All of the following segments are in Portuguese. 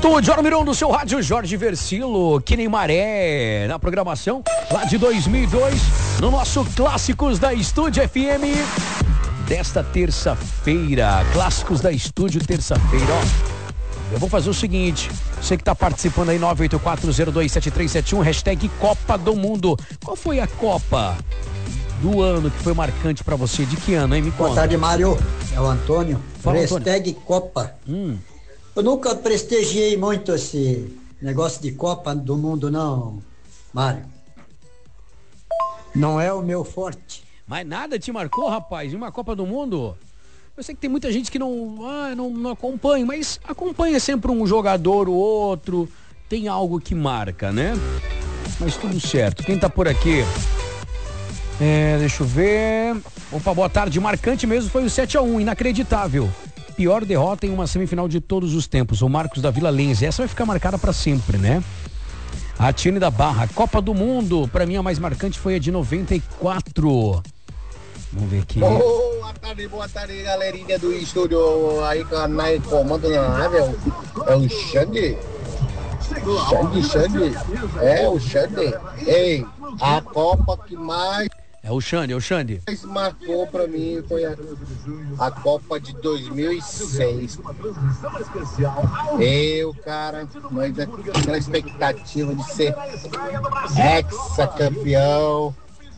Estúdio número 1 do seu rádio, Jorge Versilo, que nem maré, na programação lá de 2002, no nosso Clássicos da Estúdio FM, desta terça-feira. Clássicos da Estúdio, terça-feira, ó. Eu vou fazer o seguinte, você que tá participando aí, 984027371, hashtag Copa do Mundo. Qual foi a Copa do ano que foi marcante pra você? De que ano, hein? Me conta. Boa tarde, Mário. É o Antônio. Fala, hashtag Antônio. Copa. Eu nunca prestigiei muito esse negócio de Copa do Mundo, não, Mário. Não é o meu forte. Mas nada te marcou, rapaz? Uma Copa do Mundo? Eu sei que tem muita gente que não acompanha, mas acompanha sempre um jogador ou outro. Tem algo que marca, né? Mas tudo certo. Quem tá por aqui? Deixa eu ver. Opa, boa tarde. Marcante mesmo foi o 7-1, inacreditável. Pior derrota em uma semifinal de todos os tempos. O Marcos da Vila Lense. Essa vai ficar marcada pra sempre, né? A Tiane da Barra. Copa do Mundo. Pra mim a mais marcante foi a de 94. Vamos ver aqui. Boa tarde, galerinha do estúdio aí com a comando na nave. É o Xande. Xande. É o Xande. Ei, a Copa que mais... É o Xande. mais marcou pra mim foi a Copa de 2006. Cara, mas aquela expectativa de ser ex-campeão.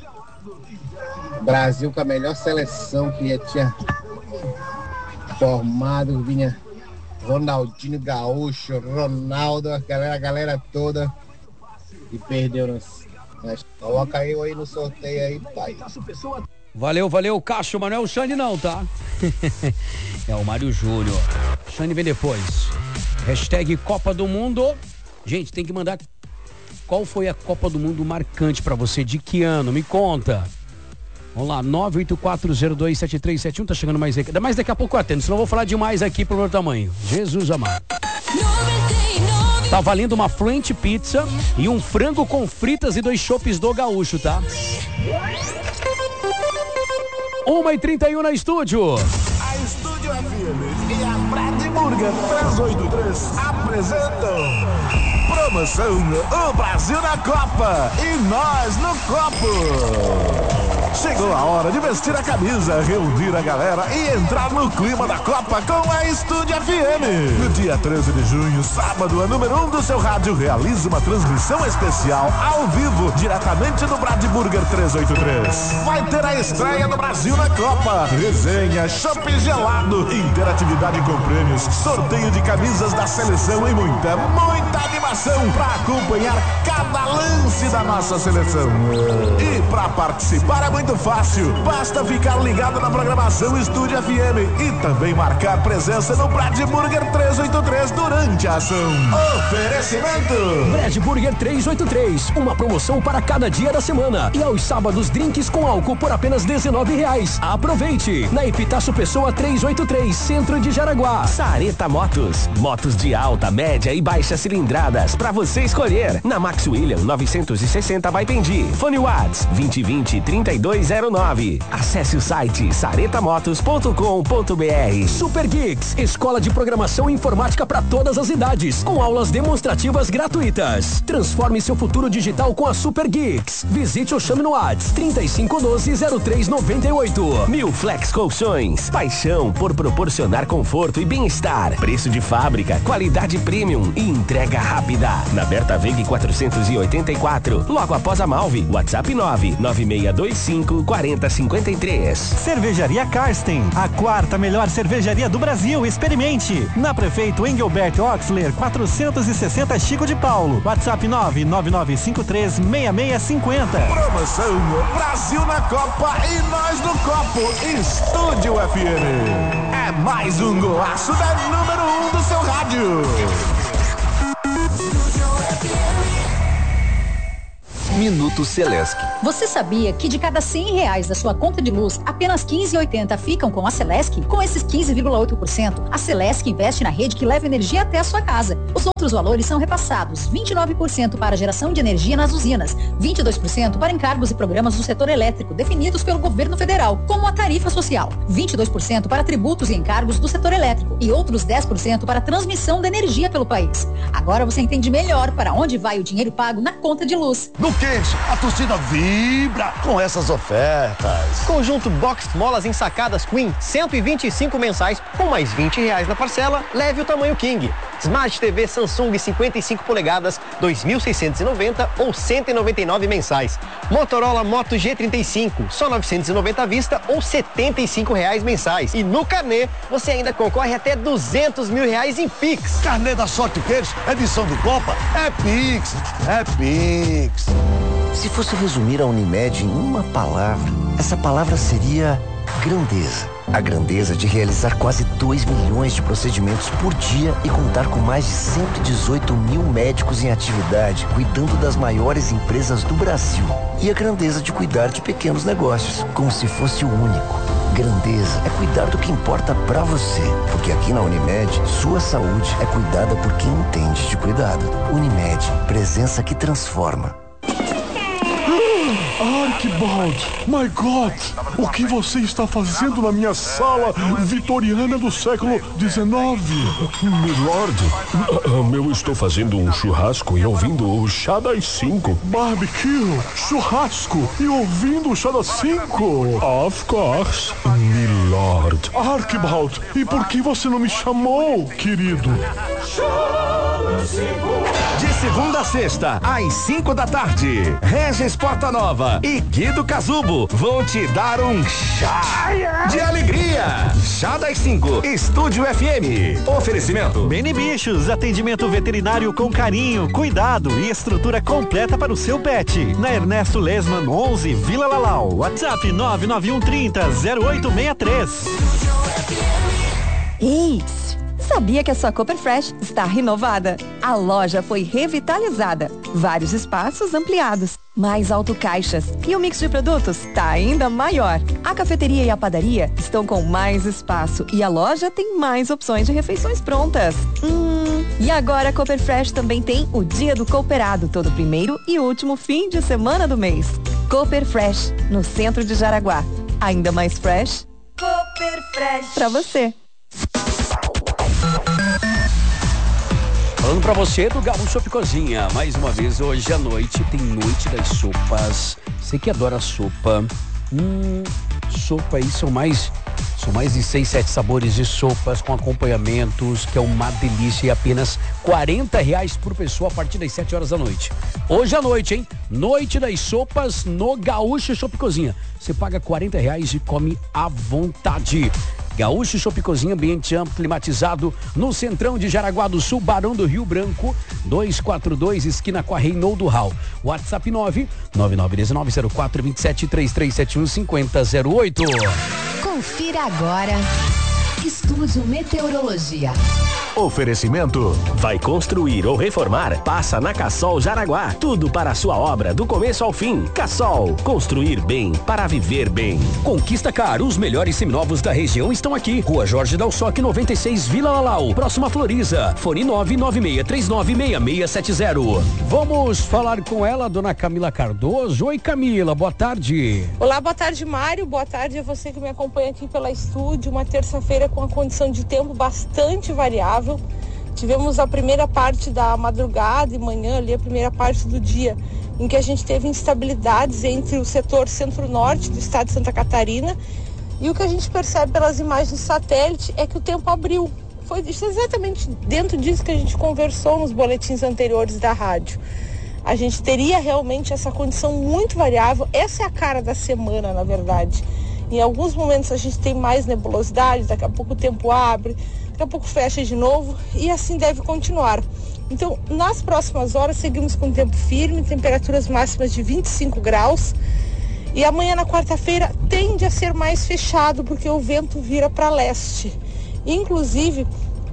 Brasil com a melhor seleção que já tinha formado, vinha Ronaldinho Gaúcho, Ronaldo, a galera toda, e perdeu. Coloca eu aí no sorteio aí, pai. Valeu, Cássio, mas não é o Xande não, tá? É o Mário Júnior. Xande vem depois. Hashtag Copa do Mundo. Gente, tem que mandar qual foi a Copa do Mundo marcante pra você, de que ano, me conta. Vamos lá, 984027371, tá chegando mais aqui. Mas daqui a pouco eu atendo, senão eu vou falar demais aqui pro meu tamanho. Jesus amado. Tá valendo uma Fluent Pizza e um frango com fritas e 2 chopes do Gaúcho, tá? 1h31 na estúdio. A Estúdio FM e a Brad Burger 383 apresentam promoção O Brasil na Copa e nós no copo. Chegou a hora de vestir a camisa, reunir a galera e entrar no clima da Copa com a Estúdio FM. No dia 13 de junho, sábado, a número 1 do seu rádio realiza uma transmissão especial ao vivo, diretamente do Brad Burger 383. Vai ter a estreia do Brasil na Copa, resenha, chopp gelado, interatividade com prêmios, sorteio de camisas da seleção e muita animação para acompanhar cada lance da nossa seleção. E para participar é muito fácil, basta ficar ligado na programação Estúdio FM e também marcar presença no Brad Burger 383 durante a ação. Oferecimento Brad Burger 383, uma promoção para cada dia da semana e aos sábados drinks com álcool por apenas R$19. Aproveite! Na Epitácio Pessoa 383, centro de Jaraguá. Sareta Motos, motos de alta, média e baixa cilindradas para você escolher. Na Max William 960 Baipendi. Fone Whats 2020-3209. Acesse o site saretamotos.com.br. Super Geeks, escola de programação e informática para todas as idades, com aulas demonstrativas gratuitas. Transforme seu futuro digital com a Super Geeks. Visite ou chame no Whats 3512-0398. Mil Flex Colchões, paixão por proporcionar conforto e bem-estar. Preço de fábrica, qualidade premium e entrega rápida. Na Berta Veg 484, logo após a Malve. WhatsApp 996254053. Cervejaria Karsten, a quarta melhor cervejaria do Brasil. Experimente. Na Prefeito Engelbert Oxler 460 Chico de Paulo. WhatsApp 999536650. Promoção Brasil na Copa e nós no copo. Estúdio FM. É mais um golaço da número 1 do seu rádio. Minuto Celesc. Você sabia que de cada R$100 da sua conta de luz, apenas 15,80 ficam com a Celesc? Com esses 15,8%, a Celesc investe na rede que leva energia até a sua casa. Os outros valores são repassados: 29% para a geração de energia nas usinas, 22% para encargos e programas do setor elétrico definidos pelo governo federal, como a tarifa social, 22% para tributos e encargos do setor elétrico e outros 10% para transmissão da energia pelo país. Agora você entende melhor para onde vai o dinheiro pago na conta de luz. No quente, a torcida vibra com essas ofertas. Conjunto Box Molas ensacadas Queen, 125 mensais, com mais R$20 na parcela, leve o tamanho King. Smart TV Samsung 55 polegadas, 2.690 ou 199 mensais. Motorola Moto G35, só 990 à vista ou R$75 mensais. E no carnê, você ainda concorre até R$200 mil em Pix. Carnê da Sorte Queiros, edição do Copa, é Pix, é Pix. Se fosse resumir a Unimed em uma palavra, essa palavra seria grandeza. A grandeza de realizar quase 2 milhões de procedimentos por dia e contar com mais de 118 mil médicos em atividade, cuidando das maiores empresas do Brasil. E a grandeza de cuidar de pequenos negócios, como se fosse o único. Grandeza é cuidar do que importa pra você, porque aqui na Unimed, sua saúde é cuidada por quem entende de cuidado. Unimed, presença que transforma. Archibald, my God, o que você está fazendo na minha sala vitoriana do século XIX? Milord, eu estou fazendo um churrasco e ouvindo o Chá das 5. Barbecue, churrasco e ouvindo o Chá das 5? Of course, Milord. Archibald, e por que você não me chamou, querido? De segunda a sexta, às 5 da tarde, Regis Porta Nova e Guido Casubo vão te dar um chá de alegria. Chá das 5, Estúdio FM. Oferecimento Beni Bichos, atendimento veterinário com carinho, cuidado e estrutura completa para o seu pet. Na Ernesto Lesman 11, Vila Lalau. WhatsApp 99130-0863. Ei, sabia que a sua Cooper Fresh está renovada? A loja foi revitalizada, vários espaços ampliados, mais autocaixas e o mix de produtos está ainda maior. A cafeteria e a padaria estão com mais espaço e a loja tem mais opções de refeições prontas. E agora a Cooper Fresh também tem o Dia do Cooperado, todo primeiro e último fim de semana do mês. Cooper Fresh, no centro de Jaraguá. Ainda mais fresh? Cooper Fresh. Pra você. Falando pra você do Gaúcho Shop Cozinha, mais uma vez hoje à noite tem Noite das Sopas. Você que adora sopa, sopa aí são mais de 6, 7 sabores de sopas com acompanhamentos, que é uma delícia, e apenas R$40 por pessoa a partir das 7 horas da noite. Hoje à noite, hein? Noite das Sopas no Gaúcho Shop Cozinha. Você paga R$40 e come à vontade. Gaúcho Shop Cozinha, ambiente amplo, climatizado, no centrão de Jaraguá do Sul, Barão do Rio Branco, 242, esquina com a Reinaldo Hall. WhatsApp 999042733715008. Confira agora. Estúdio Meteorologia. Oferecimento. Vai construir ou reformar? Passa na Cassol Jaraguá. Tudo para a sua obra, do começo ao fim. Cassol. Construir bem para viver bem. Conquista Car. Os melhores seminovos da região estão aqui. Rua Jorge Dalsoque 96, Vila Lalau. Próxima Floriza. Fone 996396670. Vamos falar com ela, dona Camila Cardoso. Oi, Camila, boa tarde. Olá, boa tarde, Mário. Boa tarde a você que me acompanha aqui pela estúdio. Uma terça-feira com a condição de tempo bastante variável. Tivemos a primeira parte da madrugada e manhã, ali a primeira parte do dia, em que a gente teve instabilidades entre o setor centro-norte do estado de Santa Catarina, e o que a gente percebe pelas imagens de satélite é que o tempo abriu. Foi exatamente dentro disso que a gente conversou nos boletins anteriores da rádio. A gente teria realmente essa condição muito variável. Essa é a cara da semana, na verdade. Em alguns momentos a gente tem mais nebulosidade, daqui a pouco o tempo abre, daqui a pouco fecha de novo, e assim deve continuar. Então, nas próximas horas, seguimos com tempo firme, temperaturas máximas de 25 graus, e amanhã, na quarta-feira, tende a ser mais fechado, porque o vento vira para leste. Inclusive,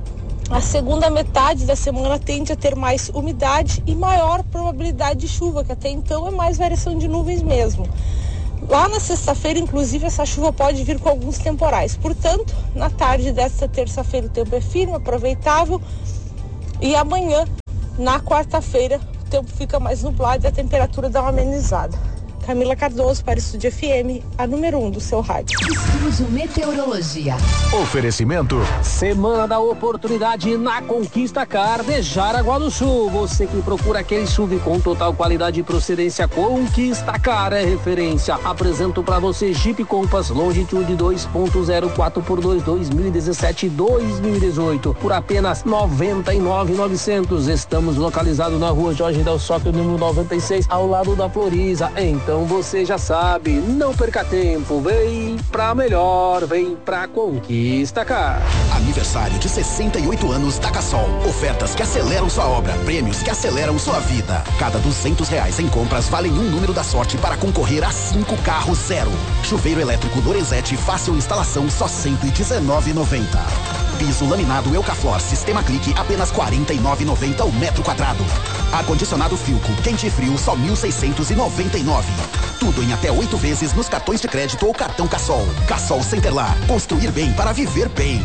A segunda metade da semana tende a ter mais umidade e maior probabilidade de chuva, que até então é mais variação de nuvens mesmo. Lá na sexta-feira, inclusive, essa chuva pode vir com alguns temporais. Portanto, na tarde desta terça-feira o tempo é firme, aproveitável. E amanhã, na quarta-feira, o tempo fica mais nublado e a temperatura dá uma amenizada. Camila Cardoso para o Estúdio FM, a número 1 do seu rádio. Estúdio Meteorologia. Oferecimento. Semana da oportunidade na Conquista Car de Jaraguá do Sul. Você que procura aquele SUV com total qualidade e procedência, Conquista Car é referência. Apresento para você Jeep Compass Longitude 2.0 4x2 2017 e 2018 por apenas R$ 99.900. Estamos localizados na rua Jorge Del Socchio, número 96, ao lado da Floriza. Então você já sabe, não perca tempo, vem pra melhor, vem pra Conquista Car. Aniversário de 68 anos da Cassol. Ofertas que aceleram sua obra, prêmios que aceleram sua vida. Cada R$200 em compras valem um número da sorte para concorrer a 5 carros zero. Chuveiro elétrico Lorenzetti, fácil instalação, só R$ 119,90. Piso laminado Eucaflor, sistema clique, apenas R$ 49,90 o metro quadrado. Ar-condicionado Filco, quente e frio, só R$ 1.699. Tudo em até 8 vezes nos cartões de crédito ou cartão Cassol. Cassol Centerlar, construir bem para viver bem.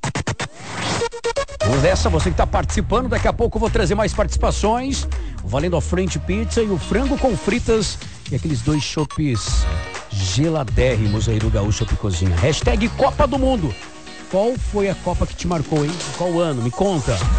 Vamos nessa, você que está participando, daqui a pouco eu vou trazer mais participações, valendo a French Pizza e o frango com fritas e aqueles 2 chopes geladérrimos aí do Gaúcho Cozinha. Hashtag Copa do Mundo. Qual foi a Copa que te marcou, hein? Qual ano? Me conta.